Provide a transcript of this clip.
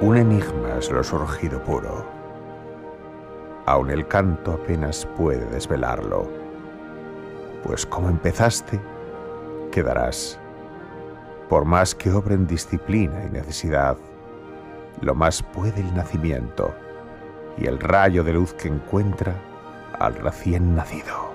Un enigma es lo surgido puro. Aun el canto apenas puede desvelarlo, pues como empezaste, quedarás. Por más que obren disciplina y necesidad, lo más puede el nacimiento y el rayo de luz que encuentra al recién nacido.